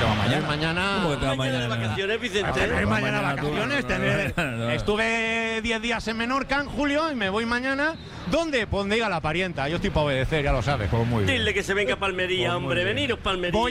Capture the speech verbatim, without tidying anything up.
te va mañana? Mañana. ¿Cómo te va mañana de mañana? vacaciones, Vicente. Tener mañana mañana tú- vacaciones, no, tener- no, no, no. Estuve diez días en Menorca en julio y me voy mañana. ¿Dónde? Pues donde diga la parienta. Yo estoy para obedecer, ya lo sabes. Pues muy bien. Dile que se venga a Palmería, Pues muy hombre. bien. Veniros, Palmería. Voy